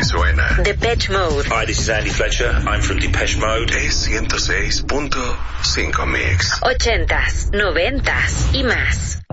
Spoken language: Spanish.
suena. Depeche Mode. Hi, this is Andy Fletcher. I'm from Depeche Mode. Es 106.5 Mix. 80s, 90s y más.